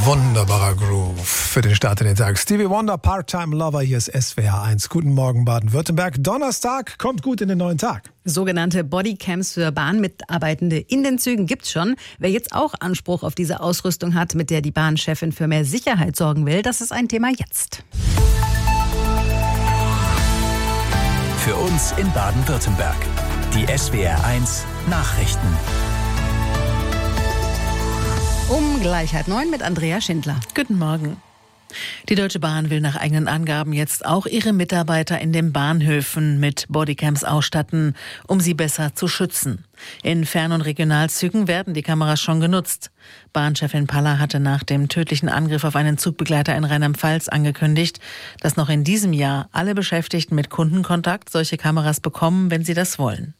Wunderbarer Groove für den Start in den Tag. Stevie Wonder, Part-Time Lover, hier ist SWR 1. Guten Morgen Baden-Württemberg. Donnerstag, kommt gut in den neuen Tag. Sogenannte Bodycams für Bahnmitarbeitende in den Zügen gibt's schon. Wer jetzt auch Anspruch auf diese Ausrüstung hat, mit der die Bahnchefin für mehr Sicherheit sorgen will, das ist ein Thema jetzt. Für uns in Baden-Württemberg. Die SWR 1 Nachrichten. Um gleich 8:30 mit Andrea Schindler. Guten Morgen. Die Deutsche Bahn will nach eigenen Angaben jetzt auch ihre Mitarbeiter in den Bahnhöfen mit Bodycams ausstatten, um sie besser zu schützen. In Fern- und Regionalzügen werden die Kameras schon genutzt. Bahnchefin Paller hatte nach dem tödlichen Angriff auf einen Zugbegleiter in Rheinland-Pfalz angekündigt, dass noch in diesem Jahr alle Beschäftigten mit Kundenkontakt solche Kameras bekommen, wenn sie das wollen.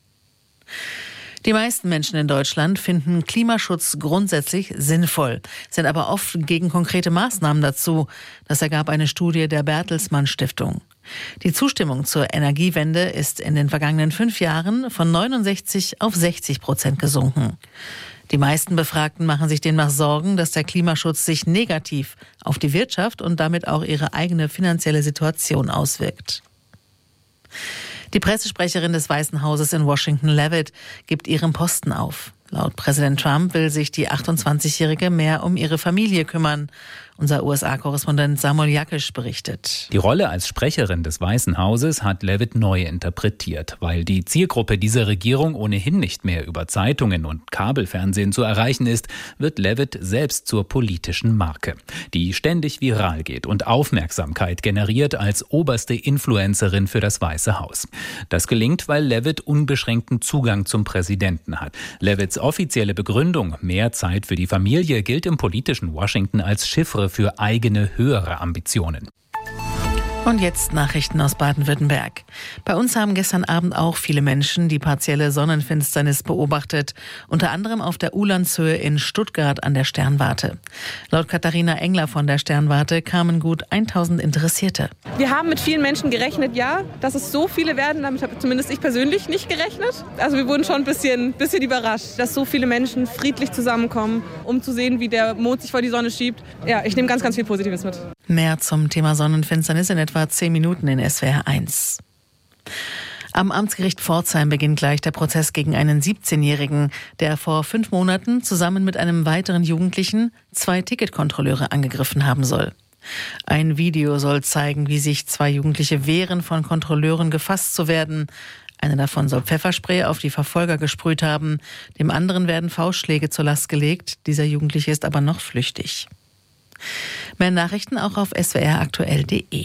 Die meisten Menschen in Deutschland finden Klimaschutz grundsätzlich sinnvoll, sind aber oft gegen konkrete Maßnahmen dazu. Das ergab eine Studie der Bertelsmann Stiftung. Die Zustimmung zur Energiewende ist in den vergangenen 5 Jahren von 69 auf 60% gesunken. Die meisten Befragten machen sich demnach Sorgen, dass der Klimaschutz sich negativ auf die Wirtschaft und damit auch ihre eigene finanzielle Situation auswirkt. Die Pressesprecherin des Weißen Hauses in Washington, Leavitt, gibt ihren Posten auf. Laut Präsident Trump will sich die 28-Jährige mehr um ihre Familie kümmern. Unser USA-Korrespondent Samuel Jakisch berichtet. Die Rolle als Sprecherin des Weißen Hauses hat Leavitt neu interpretiert. Weil die Zielgruppe dieser Regierung ohnehin nicht mehr über Zeitungen und Kabelfernsehen zu erreichen ist, wird Leavitt selbst zur politischen Marke, die ständig viral geht und Aufmerksamkeit generiert als oberste Influencerin für das Weiße Haus. Das gelingt, weil Leavitt unbeschränkten Zugang zum Präsidenten hat. Leavitts offizielle Begründung, mehr Zeit für die Familie, gilt im politischen Washington als Chiffre für eigene höhere Ambitionen. Und jetzt Nachrichten aus Baden-Württemberg. Bei uns haben gestern Abend auch viele Menschen die partielle Sonnenfinsternis beobachtet, unter anderem auf der Ulandshöhe in Stuttgart an der Sternwarte. Laut Katharina Engler von der Sternwarte kamen gut 1000 Interessierte. Wir haben mit vielen Menschen gerechnet, ja, dass es so viele werden, damit habe zumindest ich persönlich nicht gerechnet. Also wir wurden schon ein bisschen überrascht, dass so viele Menschen friedlich zusammenkommen, um zu sehen, wie der Mond sich vor die Sonne schiebt. Ja, ich nehme ganz, ganz viel Positives mit. Mehr zum Thema Sonnenfinsternis in etwa 10 Minuten in SWR 1. Am Amtsgericht Pforzheim beginnt gleich der Prozess gegen einen 17-Jährigen, der vor 5 Monaten zusammen mit einem weiteren Jugendlichen 2 Ticketkontrolleure angegriffen haben soll. Ein Video soll zeigen, wie sich 2 Jugendliche wehren, von Kontrolleuren gefasst zu werden. Einer davon soll Pfefferspray auf die Verfolger gesprüht haben. Dem anderen werden Faustschläge zur Last gelegt. Dieser Jugendliche ist aber noch flüchtig. Mehr Nachrichten auch auf swraktuell.de.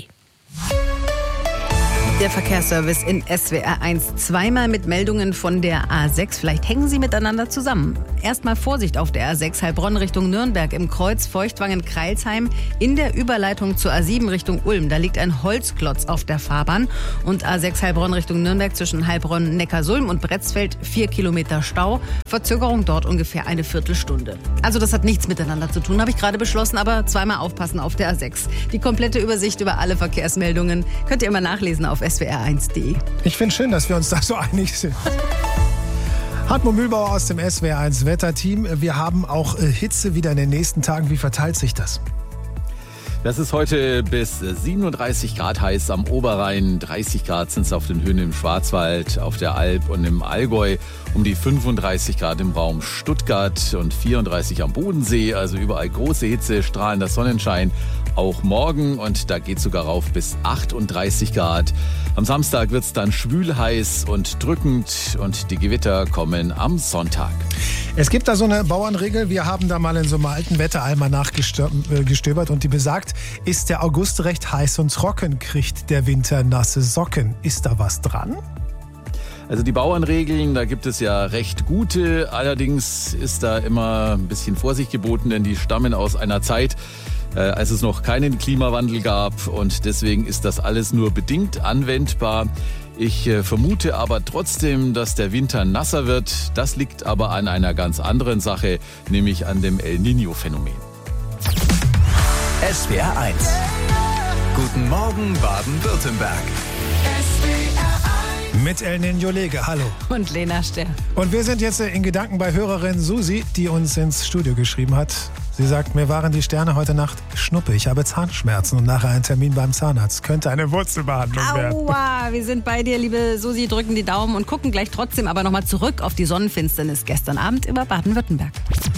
Der Verkehrsservice in SWR 1 zweimal mit Meldungen von der A6. Vielleicht hängen sie miteinander zusammen. Erstmal Vorsicht auf der A6 Heilbronn Richtung Nürnberg im Kreuz Feuchtwangen-Kreilsheim in der Überleitung zur A7 Richtung Ulm. Da liegt ein Holzklotz auf der Fahrbahn. Und A6 Heilbronn Richtung Nürnberg zwischen Heilbronn, Neckarsulm und Bretzfeld 4 Kilometer Stau. Verzögerung dort ungefähr eine Viertelstunde. Also das hat nichts miteinander zu tun, habe ich gerade beschlossen, aber zweimal aufpassen auf der A6. Die komplette Übersicht über alle Verkehrsmeldungen könnt ihr immer nachlesen auf swr1.de. Ich finde schön, dass wir uns da so einig sind. Hartmut Mühlbauer aus dem SWR 1 Wetterteam. Wir haben auch Hitze wieder in den nächsten Tagen. Wie verteilt sich das? Das ist heute bis 37 Grad heiß am Oberrhein. 30 Grad sind es auf den Höhen im Schwarzwald, auf der Alb und im Allgäu. Um die 35 Grad im Raum Stuttgart und 34 am Bodensee. Also überall große Hitze, strahlender Sonnenschein. Auch morgen, und da geht es sogar rauf bis 38 Grad. Am Samstag wird es dann schwül heiß und drückend und die Gewitter kommen am Sonntag. Es gibt da so eine Bauernregel, wir haben da mal in so einem alten Wetteralmanach gestöbert und die besagt, ist der August recht heiß und trocken, kriegt der Winter nasse Socken. Ist da was dran? Also die Bauernregeln, da gibt es ja recht gute, allerdings ist da immer ein bisschen Vorsicht geboten, denn die stammen aus einer Zeit, als es noch keinen Klimawandel gab, und deswegen ist das alles nur bedingt anwendbar. Ich vermute aber trotzdem, dass der Winter nasser wird. Das liegt aber an einer ganz anderen Sache, nämlich an dem El Niño-Phänomen. SWR 1. Guten Morgen Baden-Württemberg. Mit El Niño Lege, hallo. Und Lena Ster. Und wir sind jetzt in Gedanken bei Hörerin Susi, die uns ins Studio geschrieben hat. Sie sagt, mir waren die Sterne heute Nacht schnuppe. Ich habe Zahnschmerzen und nachher einen Termin beim Zahnarzt. Könnte eine Wurzelbehandlung werden. Aua, wir sind bei dir, liebe Susi, drücken die Daumen und gucken gleich trotzdem aber nochmal zurück auf die Sonnenfinsternis gestern Abend über Baden-Württemberg.